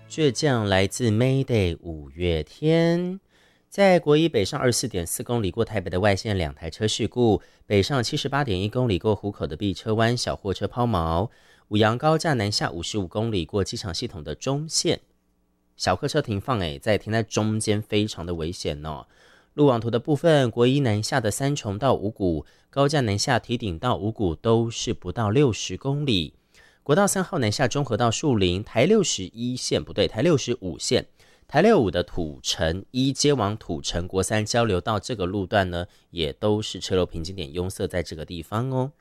倔强来自 Mayday 五月天。在国一北上24.4公里过台北的外线2台车事故，北上78.1公里过湖口的碧车湾小货车抛锚，五杨高架南下55公里过机场系统的中线，小客车停放在停在中间非常的危险哦。路网图的部分，国一南下的三重到五股，高架南下堤顶到五股都是不到60公里。国道3号南下中和到树林，台61线不对，台65线，台65的土城一接往土城国三交流道这个路段呢，也都是车流瓶颈点拥塞在这个地方哦。